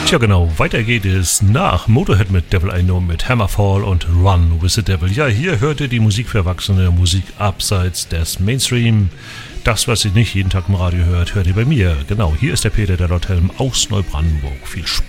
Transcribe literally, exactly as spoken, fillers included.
Tja genau, weiter geht es nach Motorhead mit Devil I Know mit Hammerfall und Run with the Devil. Ja, hier hört ihr die Musik für Erwachsene, Musik abseits des Mainstream. Das, was ihr nicht jeden Tag im Radio hört, hört ihr bei mir. Genau, hier ist der Peter der Lothelm aus Neubrandenburg. Viel Spaß.